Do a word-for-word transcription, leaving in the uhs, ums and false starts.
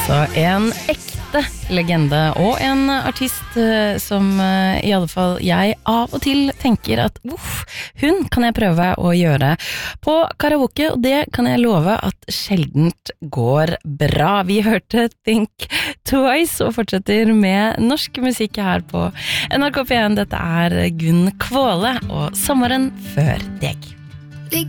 Altså en ekte legende og en artist som i alle fall jeg av og til tenker at uff, hun kan jeg prøve å gjøre på karaoke, og det kan jeg love at sjeldent går bra. Vi hørte Think Twice og fortsetter med norsk musikk her på N R K P en. Dette er Gunn Kvåle og Sommeren før deg.